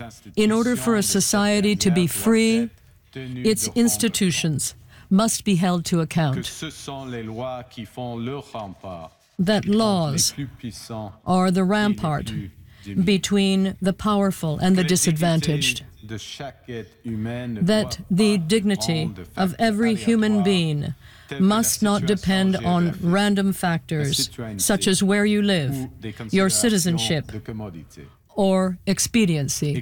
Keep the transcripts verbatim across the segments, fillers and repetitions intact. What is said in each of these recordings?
In order for a society to be free, its institutions must be held to account. That laws are the rampart between the powerful and the disadvantaged. That the dignity of every human being must not depend on random factors, such as where you live, your citizenship, or expediency.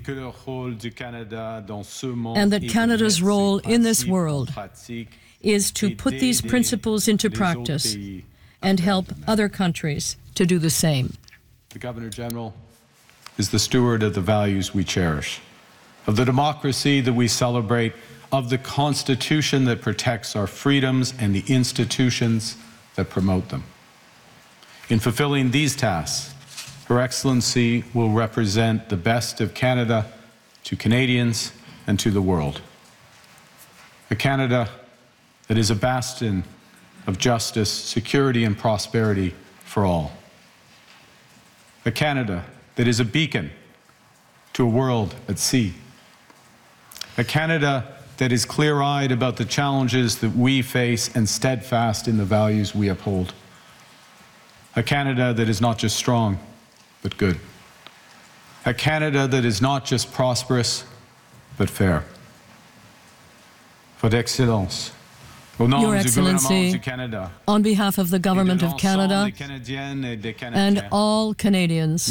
And that Canada's role in this world is to put these principles into practice and help other countries to do the same. The Governor General is the steward of the values we cherish, of the democracy that we celebrate, of the Constitution that protects our freedoms and the institutions that promote them. In fulfilling these tasks, Her Excellency will represent the best of Canada to Canadians and to the world. A Canada that is a bastion of justice, security, and prosperity for all. A Canada that is a beacon to a world at sea. A Canada that is clear-eyed about the challenges that we face and steadfast in the values we uphold. A Canada that is not just strong, but good. A Canada that is not just prosperous, but fair. Votre Excellence, Your Excellency, on behalf of the Government of Canada and all Canadians,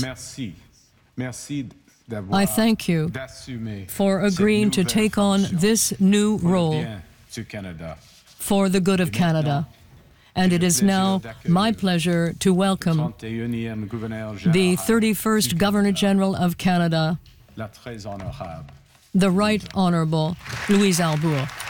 I thank you for agreeing to take on this new role for the good of Canada. And it is now my pleasure to welcome the thirty-first Governor-General of Canada, the Right Honourable Louise Arbour.